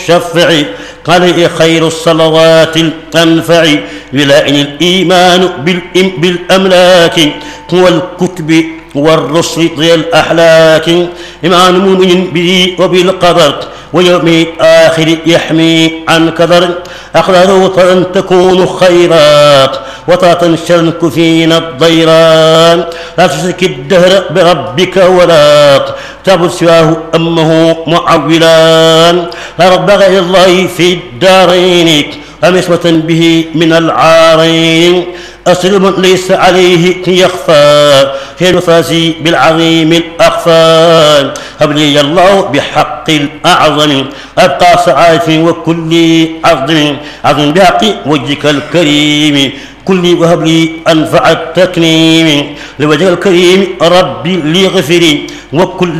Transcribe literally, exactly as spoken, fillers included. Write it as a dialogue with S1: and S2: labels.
S1: الشفع عليه خير الصلوات الأنفع يلائن الإيمان بالأملاك والكتب والرسل ذي الأحلاك إيمان مؤمن به وبالقدر ويوم الآخر يحمي عن كدر أخذه أن تكون خيرات وتنشرك فينا الضيران لا تشرك الدهر بربك ولا تعبد سواه أمه معولان لا رب غير الله في الدارين أمسوة به من العارين أصل من ليس عليه يخفى هي الفاسي بالعظيم الأخفى هب لي الله بحق الأعظم أبقى سعادة وكل عظم عظم بحق وجهك الكريم كل وهب لي أنفع التكريم لوجهك الكريم ربي لي غفري وكل